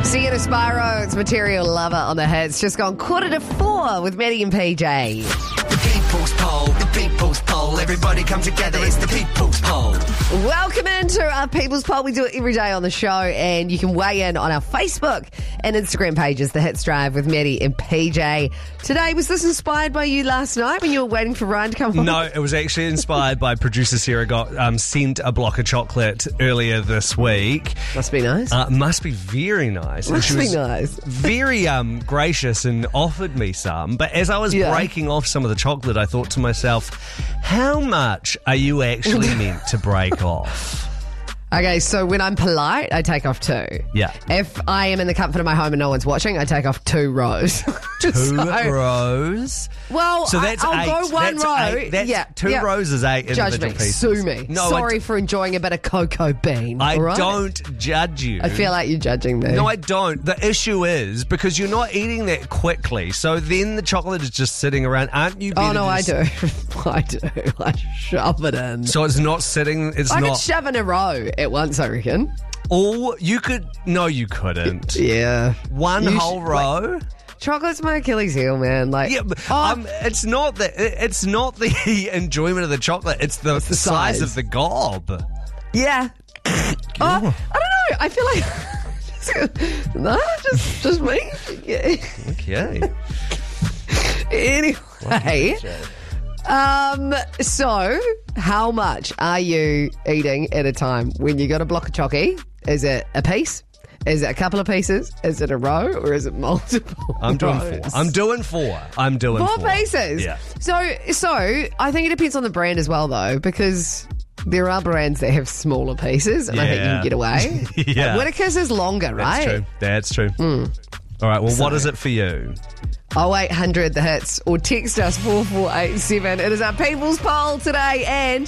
Sienna Spyro, it's Material Lover on the hits. Just gone 3:45 with Maddie and PJ. The people's poll, everybody come together, it's the people's poll. Welcome into our People's Poll. We do it every day on the show, and you can weigh in on our Facebook and Instagram pages, The Hits Drive with Maddie and PJ. Today, was this inspired by you last night when you were waiting for Ryan to come on? No, it was actually inspired by producer Sarah got sent a block of chocolate earlier this week. Must be nice. Must be very nice. Must she be was nice. very gracious and offered me some. But as I was breaking off some of the chocolate, I thought to myself, how much are you actually meant to break off? Okay, so when I'm polite, I take off 2. Yeah. If I am in the comfort of my home and no one's watching, I take off 2 rows. 2 rows? Well, so that's I'll 8. go one that's row. 8. That's 2 rows is 8 Judge individual me. pieces. Sue me. No, Sorry for enjoying a bit of cocoa bean. I right? don't judge you. I feel like you're judging me. No, I don't. The issue is because you're not eating that quickly, so then the chocolate is just sitting around. Aren't you? Oh no, I do. I do. I shove it in. So it's not sitting. I could shove in a row at once, I reckon. Or you could. No, you couldn't. Yeah. One whole row. Like, chocolate's my Achilles heel, man. Like, yeah, but it's not the. It's not the enjoyment of the chocolate. It's the size of the gob. Yeah. I don't know. I feel like no, just me. Yeah. Okay. Anyway. So how much are you eating at a time when you got a block of chocky? Is it a piece? Is it a couple of pieces? Is it a row or is it multiple? I'm doing rows? 4. I'm doing 4. I'm doing 4 pieces. Yeah. So I think it depends on the brand as well, though, because there are brands that have smaller pieces, and I think you can get away. Yeah. Like Whittaker's is longer, right? That's true. All right. Well, what is it for you? 0800 the hits or text us 4487. It is our People's Poll today, and